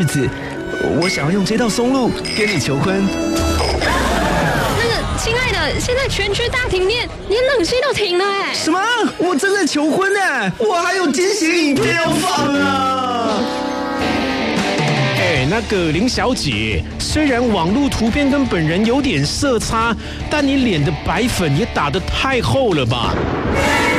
日子，我想要用这道松露跟你求婚。 亲爱的，现在全区大停电，连冷气都停了哎！ 什么？我正在求婚呢，我还有惊喜影片要放啊！ 那个林小姐，虽然网络图片跟本人有点色差，但你脸的白粉也打得太厚了吧？